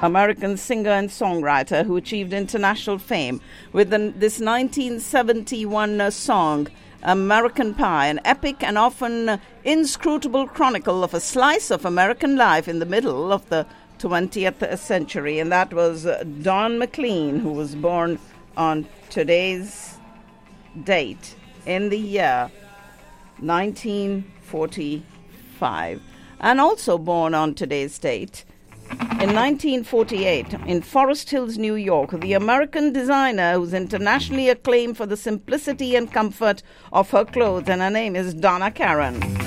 American singer and songwriter who achieved international fame with this 1971 song, American Pie, an epic and often inscrutable chronicle of a slice of American life in the middle of the 20th century. And that was Don McLean, who was born on today's date in the year 1945. And also born on today's date in 1948 in Forest Hills, New York, the American designer who's internationally acclaimed for the simplicity and comfort of her clothes, and her name is Donna Karan.